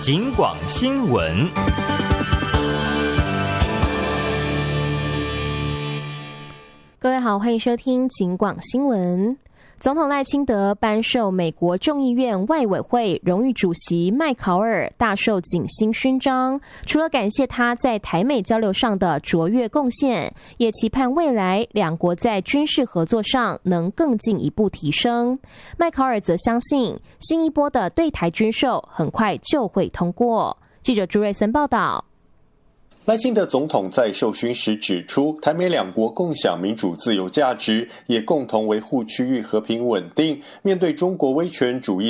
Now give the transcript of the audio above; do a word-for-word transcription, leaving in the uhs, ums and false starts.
警广新闻。 各位好，欢迎收听警广新闻。总统赖清德颁授美国众议院外委会荣誉主席麦考尔大绶锦星勋章，除了感谢他在台美交流上的卓越贡献，也期盼未来两国在军事合作上能更进一步提升。麦考尔则相信新一波的对台军售很快就会通过。记者朱瑞森报道。 赖清德总统在授勋时指出，台美两国共享民主自由价值，也共同维护区域和平稳定。面对中国威权主义